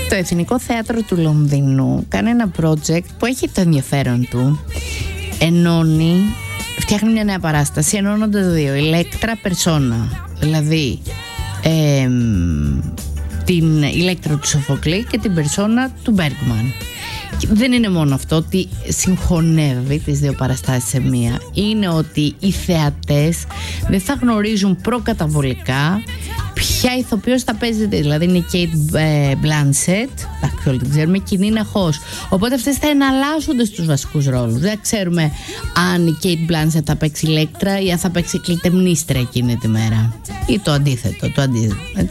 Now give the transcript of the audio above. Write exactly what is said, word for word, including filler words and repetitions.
Το Εθνικό Θέατρο του Λονδίνου κάνει ένα project που έχει το ενδιαφέρον του. Ενώνει, φτιάχνει μια νέα παράσταση, ενώνονται δύο, ηλέκτρα περσόνα. Δηλαδή ε, την ηλέκτρα του Σοφοκλή και την περσόνα του Μπέργκμαν. Δεν είναι μόνο αυτό ότι συγχωνεύει τις δύο παραστάσεις σε μία. Είναι ότι οι θεατές δεν θα γνωρίζουν προκαταβολικά ποια ηθοποιός θα παίζεται. Δηλαδή είναι η Kate Blanchett, εντάξει, όλοι την ξέρουμε, και η Nina Hoss. Οπότε αυτές θα εναλλάσσονται στους βασικούς ρόλους. Δεν ξέρουμε αν η Kate Blanchett θα παίξει ηλέκτρα ή αν θα παίξει Κλειτεμνίστρα εκείνη τη μέρα. Ή το αντίθετο, το αντίθετο.